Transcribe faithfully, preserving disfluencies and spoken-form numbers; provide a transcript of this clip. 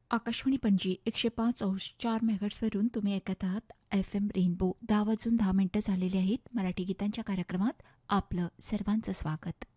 आकाशवाणी पणजी एकशे पाच अंश चार मेगाहर्ट्झवरून तुम्ही ऐकत आहात एफ एम रेनबो. दहा वाजून दहा मिनिटं झालेली आहेत. मराठी गीतांच्या कार्यक्रमात आपलं सर्वांचं स्वागत.